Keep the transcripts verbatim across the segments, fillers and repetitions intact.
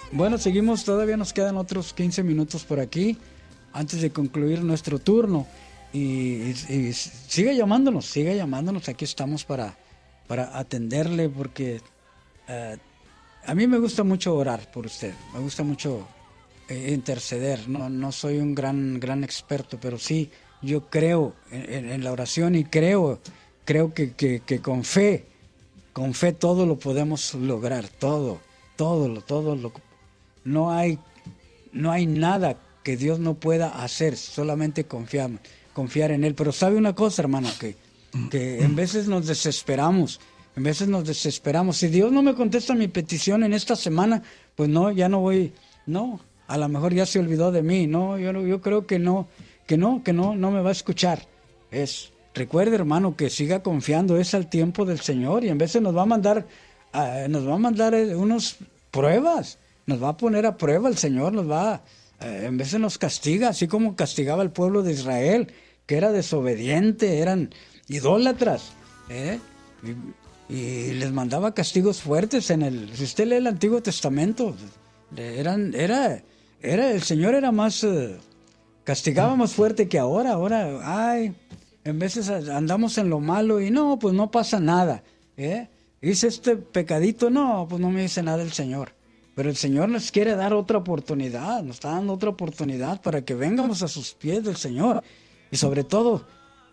Bueno, seguimos, todavía nos quedan otros quince minutos por aquí antes de concluir nuestro turno. Y, y, y siga llamándonos, siga llamándonos, aquí estamos para, para atenderle, porque uh, a mí me gusta mucho orar por usted, me gusta mucho eh, interceder. No, no soy un gran, gran experto, pero sí, yo creo en, en la oración y creo, creo que, que, que con fe, con fe todo lo podemos lograr, todo, todo, lo, todo lo, no hay, no hay nada que Dios no pueda hacer, solamente confiamos. Confiar en Él. Pero sabe una cosa, hermano, que, que en veces nos desesperamos, en veces nos desesperamos. Si Dios no me contesta mi petición en esta semana, pues no, ya no voy, no, a lo mejor ya se olvidó de mí, no, yo, yo creo que no, que no, que no, no me va a escuchar. Es, recuerde, hermano, que siga confiando, es al tiempo del Señor, y en veces nos va a mandar, uh, nos va a mandar eh, unas pruebas, nos va a poner a prueba el Señor, nos va a Eh, en veces nos castiga, así como castigaba al pueblo de Israel, que era desobediente, eran idólatras, ¿eh? y, y les mandaba castigos fuertes en el. Si usted lee el Antiguo Testamento, eran, era, era, el Señor era más, eh, castigaba más fuerte que ahora. Ahora, ay, en veces andamos en lo malo y no, pues no pasa nada, ¿eh? Hice este pecadito, no, pues no me dice nada el Señor. Pero el Señor nos quiere dar otra oportunidad, nos está dando otra oportunidad para que vengamos a sus pies del Señor. Y sobre todo,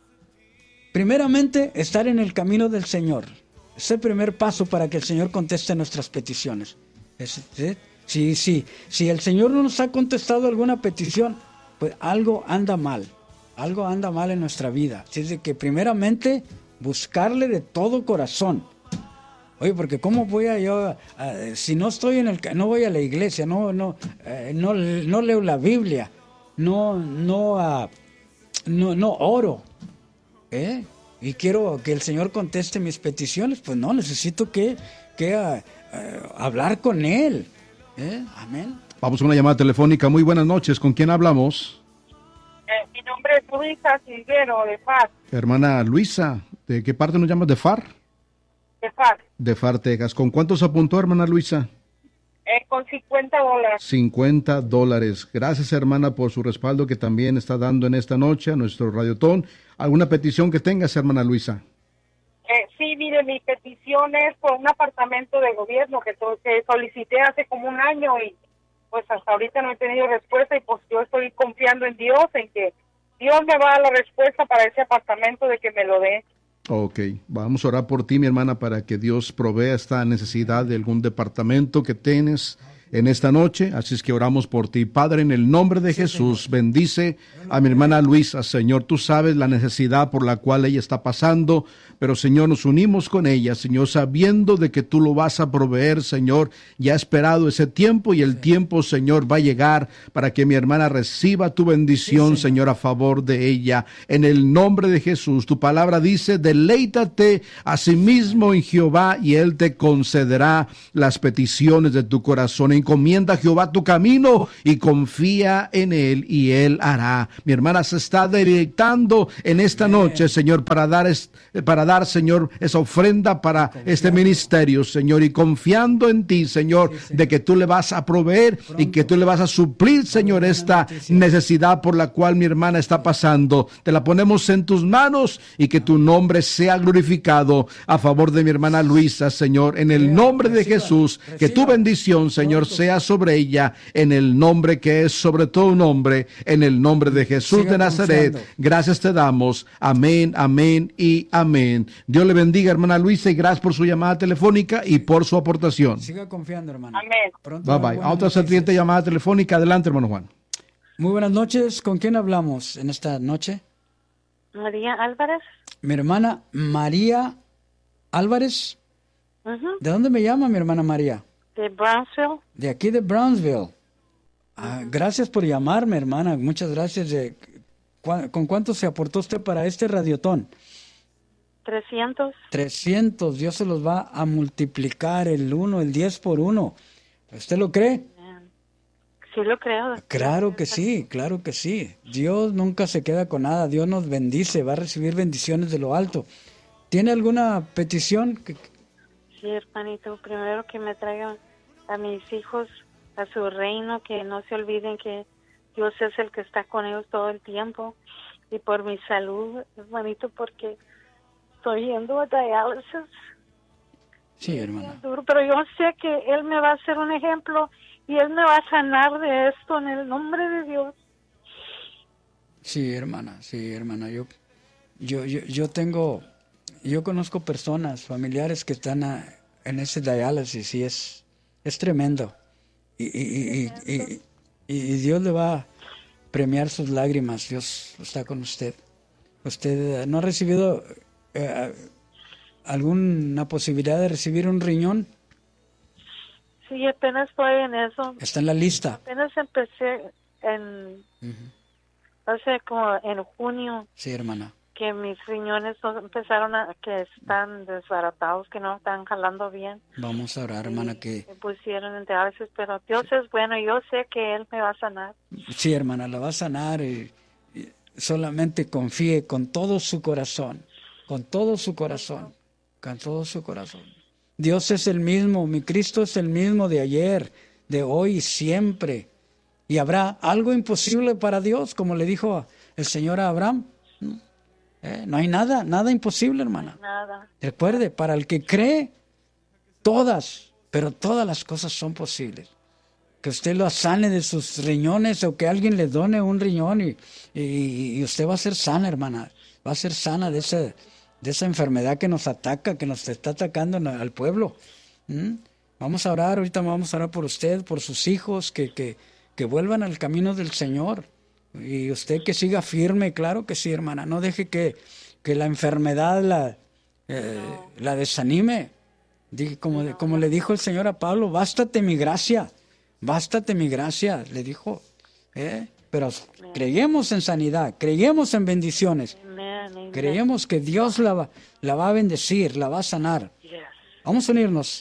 primeramente, estar en el camino del Señor. Es el primer paso para que el Señor conteste nuestras peticiones. Es, ¿sí? Si, si, si el Señor no nos ha contestado alguna petición, pues algo anda mal, algo anda mal en nuestra vida. Así es de que primeramente, buscarle de todo corazón. Oye, porque cómo voy a yo, uh, si no estoy en el, no voy a la iglesia, no, no, uh, no, no leo la Biblia, no, no, uh, no, no oro, ¿eh? Y quiero que el Señor conteste mis peticiones, pues no, necesito que, que uh, uh, hablar con Él, ¿eh? Amén. Vamos a una llamada telefónica. Muy buenas noches, ¿con quién hablamos? Eh, mi nombre es Luisa Silguero, de F A R. Hermana Luisa, ¿de qué parte nos llamas? ¿De F A R? De F A R. De F A R, Texas. ¿Con cuántos apuntó, hermana Luisa? Eh, con cincuenta dólares. cincuenta dólares. Gracias, hermana, por su respaldo que también está dando en esta noche a nuestro Radiotón. ¿Alguna petición que tengas, hermana Luisa? Eh, sí, mire, mi petición es por un apartamento de gobierno que, to- que solicité hace como un año y pues hasta ahorita no he tenido respuesta y pues yo estoy confiando en Dios, en que Dios me va a dar la respuesta para ese apartamento de que me lo dé. Ok, vamos a orar por ti, mi hermana, para que Dios provea esta necesidad de algún departamento que tienes en esta noche. Así es que oramos por ti. Padre, en el nombre de Jesús, bendice a mi hermana Luisa, Señor. Tú sabes la necesidad por la cual ella está pasando, pero Señor, nos unimos con ella, Señor, sabiendo de que tú lo vas a proveer, Señor. Ya ha esperado ese tiempo y el tiempo, Señor, va a llegar para que mi hermana reciba tu bendición, sí, Señor. Señor, a favor de ella. En el nombre de Jesús, tu palabra dice, deleítate a sí mismo en Jehová y Él te concederá las peticiones de tu corazón. Encomienda a Jehová tu camino y confía en Él y Él hará. Mi hermana se está deleitando en esta noche, Señor, para dar, para dar, Señor, esa ofrenda para este ministerio, Señor, y confiando en ti, Señor, de que tú le vas a proveer y que tú le vas a suplir, Señor, esta necesidad por la cual mi hermana está pasando. Te la ponemos en tus manos y que tu nombre sea glorificado a favor de mi hermana Luisa, Señor, en el nombre de Jesús. Que tu bendición, Señor, sea sobre ella, en el nombre que es sobre todo nombre, en el nombre de Jesús de Nazaret. Gracias te damos. Amén, amén y amén. Dios le bendiga, hermana Luisa, y gracias por su llamada telefónica y por su aportación. Siga confiando, hermano. Amén. Bye bye. A otra siguiente llamada telefónica. Adelante, hermano Juan. Muy buenas noches. ¿Con quién hablamos en esta noche? María Álvarez. Mi hermana María Álvarez. Uh-huh. ¿De dónde me llama mi hermana María? De Brownsville. De aquí de Brownsville. Ah, gracias por llamarme, hermana. Muchas gracias. De, ¿Con cuánto se aportó usted para este radiotón? trescientos. trescientos. Dios se los va a multiplicar el uno, el diez por uno. ¿Usted lo cree? Sí, lo creo. Claro que sí, claro que sí. Dios nunca se queda con nada. Dios nos bendice, va a recibir bendiciones de lo alto. ¿Tiene alguna petición? Sí, hermanito. Primero que me traigan a mis hijos a su reino, que no se olviden que Dios es el que está con ellos todo el tiempo. Y por mi salud, hermanito, porque estoy yendo a diálisis. Sí, hermana. Duro, pero yo sé que Él me va a hacer un ejemplo y Él me va a sanar de esto en el nombre de Dios. Sí, hermana, sí, hermana. Yo, yo, yo, yo tengo, yo conozco personas, familiares que están a, en ese diálisis y es, es tremendo. Y, y, y, y, y Dios le va a premiar sus lágrimas. Dios está con usted. ¿Usted no ha recibido eh, alguna posibilidad de recibir un riñón? Sí, apenas estoy en eso. Está en la lista. Apenas empecé en, Uh-huh. hace como en junio, Sí, hermana. que mis riñones no- empezaron a, que están desbaratados, que no están jalando bien. Vamos a orar, hermana, Y que... me pusieron en diálisis, pero Dios es bueno, yo sé que Él me va a sanar. Sí, hermana, la va a sanar y, y solamente confíe con todo su corazón, con todo su corazón, con todo su corazón. Dios es el mismo, mi Cristo es el mismo de ayer, de hoy y siempre. Y habrá algo imposible para Dios, como le dijo el Señor a Abraham. No, Eh, no hay nada, nada imposible, hermana. Nada. Recuerde, para el que cree, todas, pero todas las cosas son posibles. Que usted lo sane de sus riñones o que alguien le done un riñón y, y, y usted va a ser sana, hermana. Va a ser sana de esa, de esa enfermedad que nos ataca, que nos está atacando al pueblo. ¿Mm? Vamos a orar, ahorita vamos a orar por usted, por sus hijos, que, que, que vuelvan al camino del Señor. Y usted que siga firme, claro que sí, hermana. No deje que, que la enfermedad la, eh, la desanime. Dije, como, de- como le dijo el Señor a Pablo, bástate mi gracia, bástate mi gracia, le dijo. ¿eh? Pero creemos en sanidad, creemos en bendiciones, Amén, amén. creemos que Dios la va, la va a bendecir, la va a sanar. Yes. Vamos a unirnos.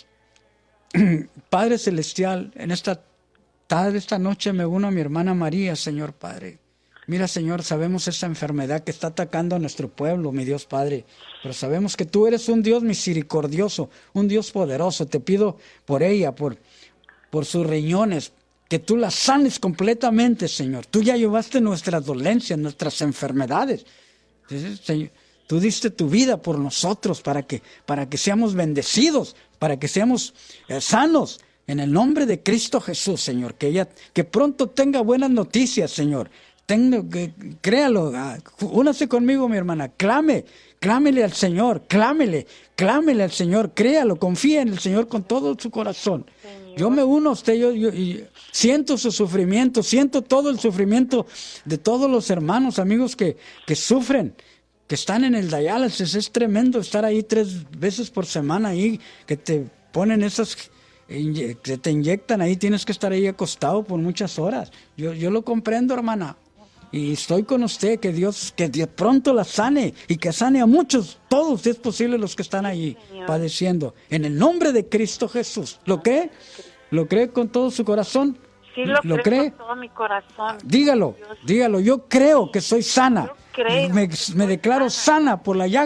Padre Celestial, en esta tarde, esta noche me uno a mi hermana María, Señor Padre. Mira, Señor, sabemos esa enfermedad que está atacando a nuestro pueblo, mi Dios Padre. Pero sabemos que tú eres un Dios misericordioso, un Dios poderoso. Te pido por ella, por, por sus riñones, que tú la sanes completamente, Señor. Tú ya llevaste nuestras dolencias, nuestras enfermedades. Sí, Señor, tú diste tu vida por nosotros para que, para que seamos bendecidos, para que seamos eh, sanos. En el nombre de Cristo Jesús, Señor, que ella, que pronto tenga buenas noticias, Señor. Tengo que, créalo, ah, únase conmigo, mi hermana, clame, clámele al Señor, clámele, clámele al Señor, créalo, confía en el Señor con todo su corazón. Señor. Yo me uno a usted, yo, yo y siento su sufrimiento, siento todo el sufrimiento de todos los hermanos, amigos que, que sufren, que están en el diálisis. Es tremendo estar ahí tres veces por semana ahí, que te ponen esas, inye- que te inyectan ahí, tienes que estar ahí acostado por muchas horas. Yo, yo lo comprendo, hermana. Y estoy con usted, que Dios, que de pronto la sane y que sane a muchos, todos, si es posible, los que están allí Señor. padeciendo. En el nombre de Cristo Jesús. ¿Lo cree? ¿Lo cree con todo su corazón? Sí, lo, ¿Lo creo cree? con todo mi corazón. Dígalo, Dios. dígalo. Yo creo que soy sana. Yo creo. Me, me declaro sana por la llaga